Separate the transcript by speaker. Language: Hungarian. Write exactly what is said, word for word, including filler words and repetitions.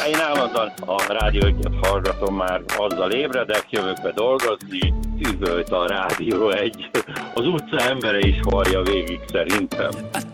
Speaker 1: Én állandóan a rádió egyet hallgatom, már azzal ébredek, jövök be dolgozni, üvölt a rádió egy. Az utca embere is hallja végig szerintem.